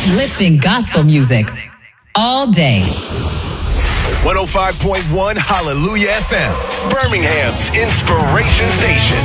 Uplifting gospel music all day. 105.1 Hallelujah FM, Birmingham's inspiration station.